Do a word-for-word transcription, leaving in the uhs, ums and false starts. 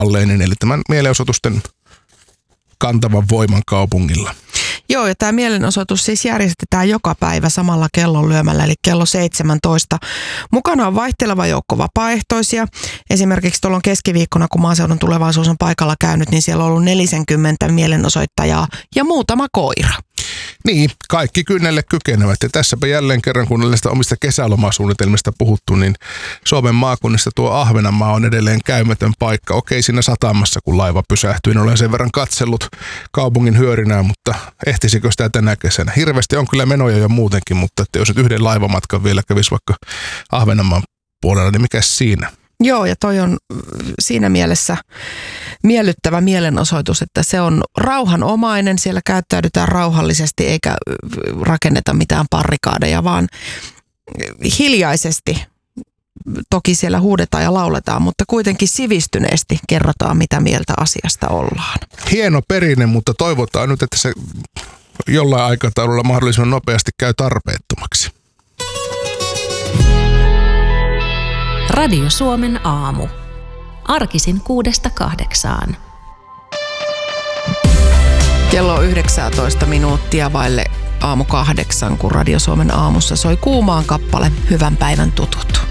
Alleinen, eli tämän mielenosoitusten kantavan voiman kaupungilla. Joo, ja tämä mielenosoitus siis järjestetään joka päivä samalla kellon lyömällä, eli kello seitsemäntoista. Mukana on vaihteleva joukko vapaaehtoisia. Esimerkiksi tuolla on keskiviikkona, kun Maaseudun Tulevaisuus on paikalla käynyt, niin siellä on ollut neljäkymmentä mielenosoittajaa ja muutama koira. Niin, kaikki kynnelle kykenevät. Ja tässäpä jälleen kerran, kun näistä omista kesälomasuunnitelmista puhuttu, niin Suomen maakunnista tuo Ahvenanmaa on edelleen käymätön paikka. Okei, siinä satamassa, kun laiva pysähtyi, niin olen sen verran katsellut kaupungin hyörinää, mutta ehtisikö sitä tänä kesänä? Hirveästi on kyllä menoja jo muutenkin, mutta että jos nyt yhden laivamatkan vielä kävisi vaikka Ahvenanmaan puolella, niin mikäs siinä? Joo, ja toi on siinä mielessä miellyttävä mielenosoitus, että se on rauhanomainen, siellä käyttäydytään rauhallisesti eikä rakenneta mitään parrikaadeja, vaan hiljaisesti. Toki siellä huudetaan ja lauletaan, mutta kuitenkin sivistyneesti kerrotaan, mitä mieltä asiasta ollaan. Hieno perinne, mutta toivotaan nyt, että se jollain aikataululla mahdollisimman nopeasti käy tarpeettomaksi. Radio Suomen aamu. Arkisin kuudesta kahdeksaan. Kello on yhdeksäntoista minuuttia vaille aamu kahdeksan, kun Radio Suomen aamussa soi Kuumaan kappale Hyvän päivän tutut.